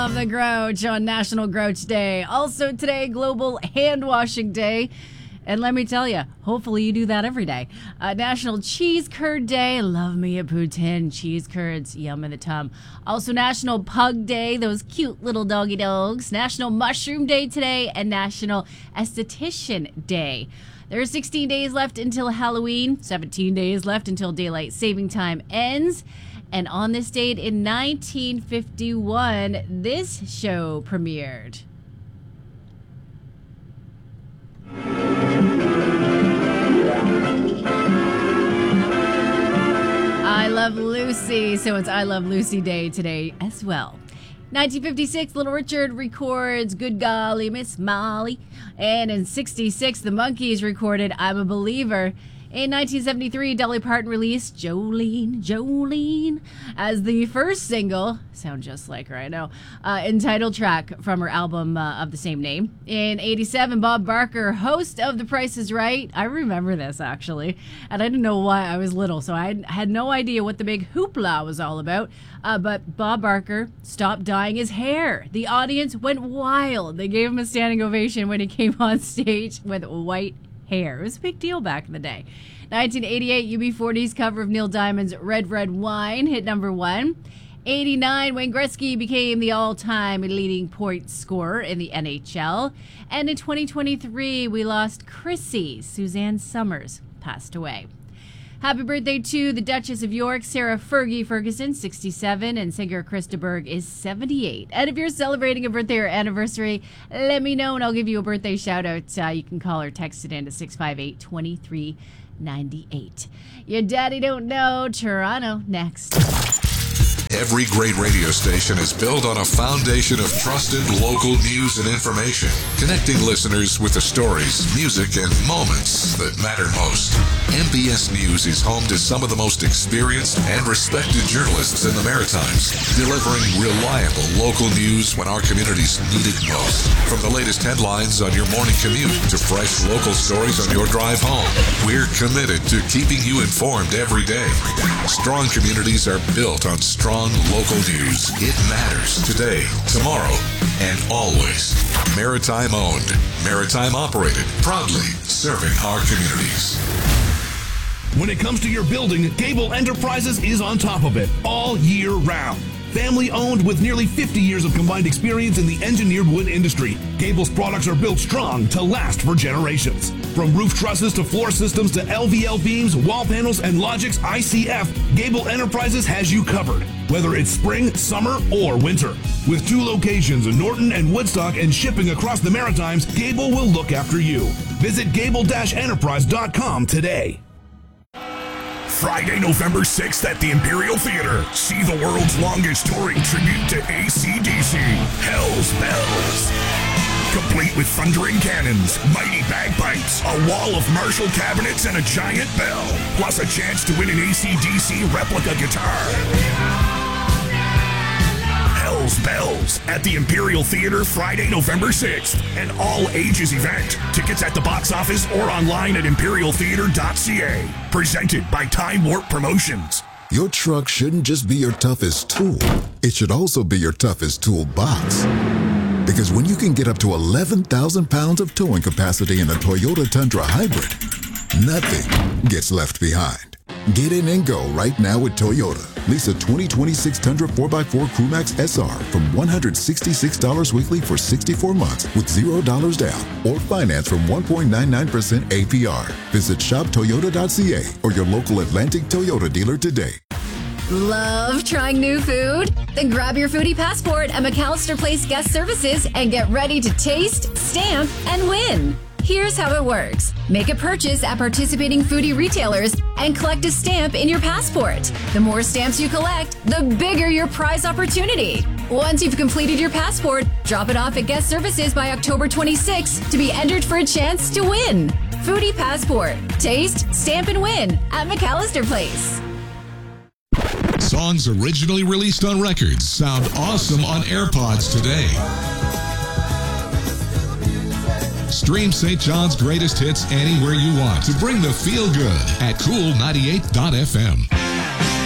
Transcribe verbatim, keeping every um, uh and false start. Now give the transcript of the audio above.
love the Grouch on National Grouch Day. Also today, Global Hand Washing Day. And let me tell you, hopefully you do that every day. Uh, National Cheese Curd Day. Love me a poutine. Cheese curds, yum in the tum. Also National Pug Day, those cute little doggy dogs. National Mushroom Day today, and National Esthetician Day. There are sixteen days left until Halloween, seventeen days left until daylight saving time ends. And on this date in nineteen fifty-one, this show premiered. I Love Lucy, so it's I Love Lucy Day today as well. nineteen fifty-six, Little Richard records Good Golly Miss Molly. And in sixty-six, the Monkees recorded I'm a Believer. In nineteen seventy-three, Dolly Parton released Jolene, Jolene as the first single, sound just like her, I know, uh, entitled track from her album uh, of the same name. In eighty-seven, Bob Barker, host of The Price is Right. I remember this, actually, and I didn't know why. I was little, so I had no idea what the big hoopla was all about. Uh, but Bob Barker stopped dyeing his hair. The audience went wild. They gave him a standing ovation when he came on stage with white hair. It was a big deal back in the day. nineteen eighty-eight, U B forty's cover of Neil Diamond's Red Red Wine hit number one. eighty-nine, Wayne Gretzky became the all-time leading point scorer in the N H L. And in twenty twenty-three, we lost Chrissy. Suzanne Summers passed away. Happy birthday to the Duchess of York, Sarah Fergie Ferguson, sixty-seven, and singer Chris de Burgh is seventy-eight. And if you're celebrating a birthday or anniversary, let me know and I'll give you a birthday shout out. Uh, you can call or text it in to six five eight, two three nine eight. Your daddy don't know. Toronto next. Every great radio station is built on a foundation of trusted local news and information, connecting listeners with the stories, music, and moments that matter most. M B S News is home to some of the most experienced and respected journalists in the Maritimes, delivering reliable local news when our communities need it most. From the latest headlines on your morning commute to fresh local stories on your drive home, we're committed to keeping you informed every day. Strong communities are built on strong local news. It matters today, tomorrow, and always. Maritime owned, Maritime operated, proudly serving our communities. When it comes to your building, Gable Enterprises is on top of it all year round. Family owned with nearly fifty years of combined experience in the engineered wood industry, Gable's products are built strong to last for generations. From roof trusses to floor systems to L V L beams, wall panels, and Logix I C F, Gable Enterprises has you covered, whether it's spring, summer, or winter. With two locations in Norton and Woodstock and shipping across the Maritimes, Gable will look after you. Visit gable dash enterprise dot com today. Friday, November sixth at the Imperial Theater. See the world's longest touring tribute to A C D C, Hell's Bells. Complete with thundering cannons, mighty bagpipes, a wall of Marshall cabinets, and a giant bell. Plus a chance to win an A C D C replica guitar. Hell's Bells at the Imperial Theater Friday, November sixth. An all-ages event. Tickets at the box office or online at imperial theater dot c a. Presented by Time Warp Promotions. Your truck shouldn't just be your toughest tool. It should also be your toughest toolbox. Because when you can get up to eleven thousand pounds of towing capacity in a Toyota Tundra Hybrid, nothing gets left behind. Get in and go right now with Toyota. Lease a twenty twenty-six Tundra four by four Crewmax S R from one hundred sixty-six dollars weekly for sixty-four months with zero dollars down, or finance from one point nine nine percent A P R. Visit shop toyota dot c a or your local Atlantic Toyota dealer today. Love trying new food? Then grab your foodie passport at McAllister Place Guest Services and get ready to taste, stamp, and win. Here's how it works. Make a purchase at participating foodie retailers and collect a stamp in your passport. The more stamps you collect, the bigger your prize opportunity. Once you've completed your passport, drop it off at Guest Services by October twenty-sixth to be entered for a chance to win. Foodie Passport. Taste, stamp, and win at McAllister Place. Songs originally released on records sound awesome on AirPods today. Stream Saint John's greatest hits anywhere you want to bring the feel good at cool ninety-eight dot f m.